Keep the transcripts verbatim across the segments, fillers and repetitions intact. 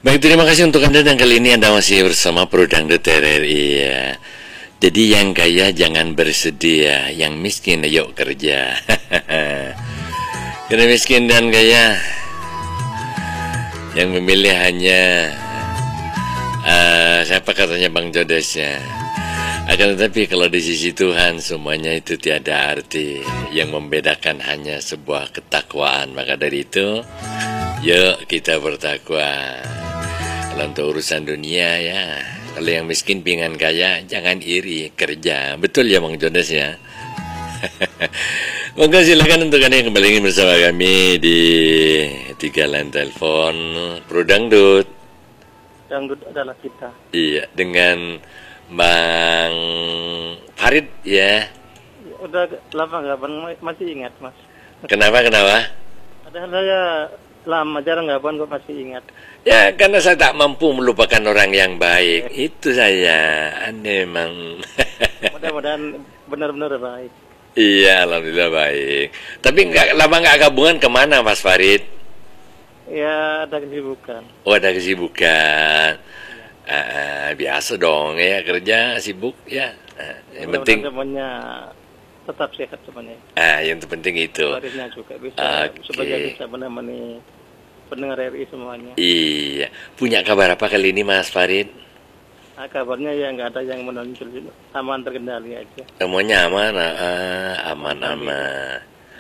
Baik, terima kasih untuk Anda dan kali ini Anda masih bersama Pro Dangdut R R I ya. Jadi yang kaya jangan bersedih ya, yang miskin ayo kerja. Karena miskin dan kaya yang memilih hanya uh, siapa katanya Bang Jodes ya. Akan tetapi kalau di sisi Tuhan semuanya itu tiada arti. Yang membedakan hanya sebuah ketakwaan. Maka dari itu yuk kita bertakwa. Kalau untuk urusan dunia ya, kalau yang miskin pingin kaya, jangan iri, kerja. Betul ya Bang Jonas ya. Monggo silakan untuk Anda yang kembali ingin bersama kami di tiga line telepon Pro Dangdut. Dangdut adalah kita. Iya, dengan Bang Farid ya. Udah lama nggak, masih ingat Mas. Kenapa kenapa? Padahal saya lama jarang nggak kok masih ingat. Ya karena saya tak mampu melupakan orang yang baik. Ya. Itu saya. Aneh memang. Mudah-mudahan benar-benar baik. Iya, alhamdulillah baik. Tapi nggak lama nggak gabungan kemana Mas Farid? Ya ada kesibukan. Oh ada kesibukan. Ya. Uh, biasa dong ya kerja sibuk ya. Uh, yang penting semuanya tetap sehat semuanya. Ah, yang terpenting itu. Warisnya juga bisa okay. supaya bisa menemani pendengar R I semuanya. Iya. Punya kabar apa kali ini Mas Farid? Nah, kabarnya ya nggak ada yang menonjol, aman terkendali aja. Semuanya aman, ah, aman-aman.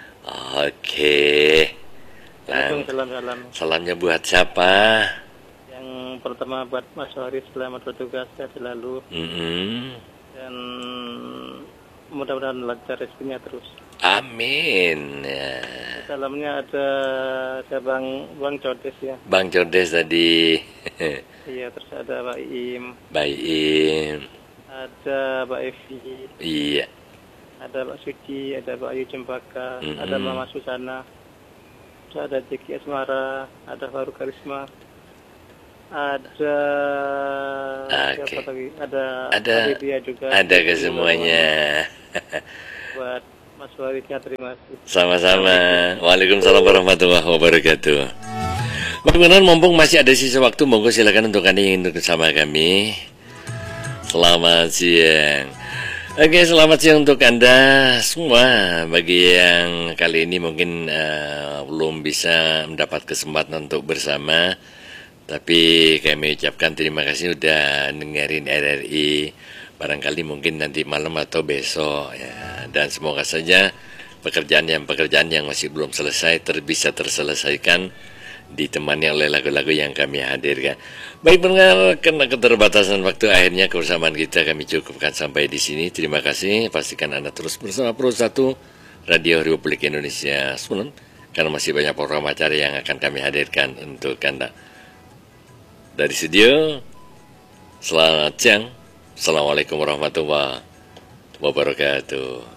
Oke. Langsung salam-salam. Salamnya buat siapa? Yang pertama buat Mas Farid, selamat bertugas sehat selalu. Mm -hmm. Dan mudah-mudahan lancar rezekinya terus. Amin. Ya. Salamnya ada ada Bang Bang Codes ya. Bang Codes tadi. Iya, terus ada Pak Im. Pak Im. Ada Pak Evi. Iya. Ada Pak Suci, ada Pak Ayu Cempaka, mm -hmm. ada Mama Susana. Terus ada Jeki Asmara, ada Faruk Karisma. Ada okay. siapa lagi? Ada ada Aditya juga. Ada ke semuanya. Buat Mas Faridnya terima kasih. Sama-sama. Waalaikumsalam warahmatullahi wabarakatuh. Bagaimana mumpung masih ada sisa waktu, monggo silakan untuk Anda yang ingin bersama kami. Selamat siang. Oke, selamat siang untuk Anda semua. Bagi yang kali ini mungkin uh, belum bisa mendapat kesempatan untuk bersama, tapi kami ucapkan terima kasih udah dengerin R R I. Barangkali mungkin nanti malam atau besok ya. Dan semoga saja pekerjaan yang pekerjaan yang masih belum selesai ter bisa terselesaikan, ditemani oleh lagu-lagu yang kami hadirkan. Baik pendengar, karena keterbatasan waktu akhirnya kebersamaan kita kami cukupkan sampai di sini. Terima kasih. Pastikan Anda terus bersama Pro satu Radio Republik Indonesia Sunan, karena masih banyak program acara yang akan kami hadirkan untuk Anda. Dari studio, selamat siang. Assalamualaikum warahmatullahi wabarakatuh.